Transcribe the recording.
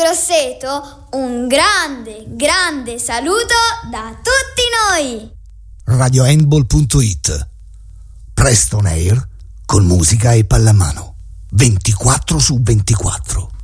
Grosseto, un grande saluto da tutti noi. RadioHandball.it. Presto on air con musica e pallamano 24/24.